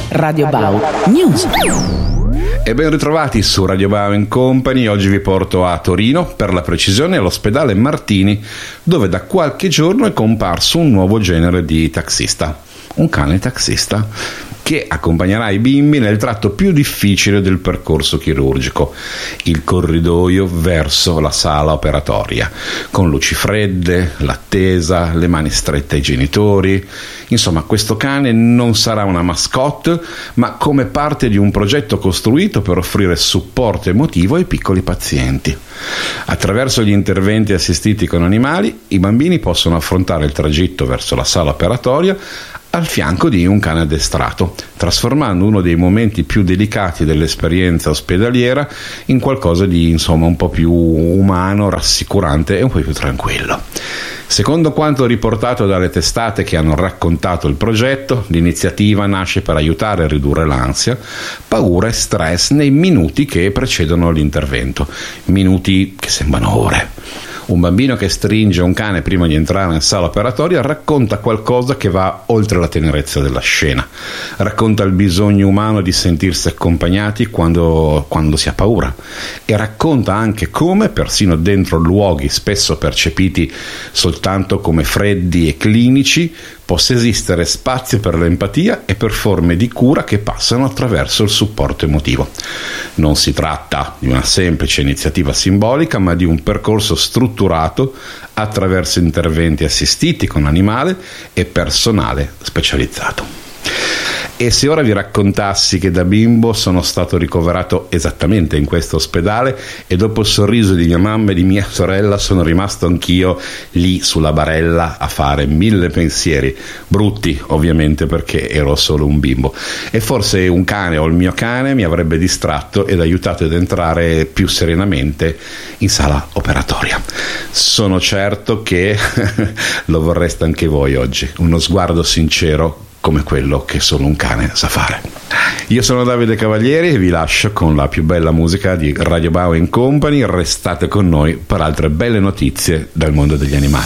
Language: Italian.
Radio Bau News. E ben ritrovati su Radio Bau Company. Oggi vi porto a Torino, per la precisione all'ospedale Martini, dove da qualche giorno è comparso un nuovo genere di taxista, un cane taxista che accompagnerà i bimbi nel tratto più difficile del percorso chirurgico, il corridoio verso la sala operatoria, con luci fredde, l'attesa, le mani strette ai genitori. Insomma, questo cane non sarà una mascotte, ma come parte di un progetto costruito per offrire supporto emotivo ai piccoli pazienti. Attraverso gli interventi assistiti con animali, i bambini possono affrontare il tragitto verso la sala operatoria al fianco di un cane addestrato, trasformando uno dei momenti più delicati dell'esperienza ospedaliera in qualcosa di, un po' più umano, rassicurante e un po' più tranquillo. Secondo quanto riportato dalle testate che hanno raccontato il progetto, l'iniziativa nasce per aiutare a ridurre l'ansia, paura e stress nei minuti che precedono l'intervento, minuti che sembrano ore. Un bambino che stringe un cane prima di entrare in sala operatoria racconta qualcosa che va oltre la tenerezza della scena. Racconta il bisogno umano di sentirsi accompagnati quando si ha paura, e racconta anche come, persino dentro luoghi spesso percepiti soltanto come freddi e clinici, possa esistere spazio per l'empatia e per forme di cura che passano attraverso il supporto emotivo. Non si tratta di una semplice iniziativa simbolica, ma di un percorso strutturato attraverso interventi assistiti con animale e personale specializzato. E se ora vi raccontassi che da bimbo sono stato ricoverato esattamente in questo ospedale e dopo il sorriso di mia mamma e di mia sorella sono rimasto anch'io lì sulla barella a fare 1000 pensieri, brutti ovviamente perché ero solo un bimbo, e forse un cane o il mio cane mi avrebbe distratto ed aiutato ad entrare più serenamente in sala operatoria. Sono certo che lo vorreste anche voi oggi, uno sguardo sincero come quello che solo un cane sa fare. Io sono Davide Cavalieri e vi lascio con la più bella musica di Radio Bau Company. Restate con noi per altre belle notizie dal mondo degli animali.